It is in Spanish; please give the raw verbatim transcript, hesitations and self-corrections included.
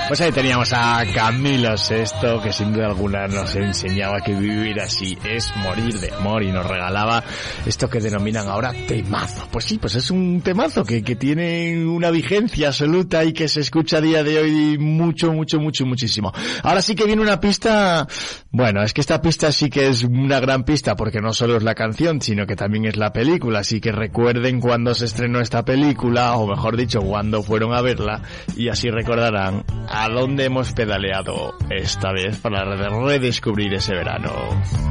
Pues ahí teníamos a Camilo Sesto, que sin duda alguna nos enseñaba que vivir así es morir de amor, y nos regalaba esto que denominan ahora temazo. Pues sí, pues es un temazo que, que tiene una vigencia absoluta y que se escucha a día de hoy mucho, mucho, mucho, muchísimo. Ahora sí que viene una pista, bueno, es que esta pista sí que es una gran pista, porque no solo es la canción, sino que también es la película, así que recuerden cuando se estrenó esta película, o mejor dicho, cuando fueron a verla, y así recordarán a dónde hemos pedaleado esta vez para redescubrir ese verano.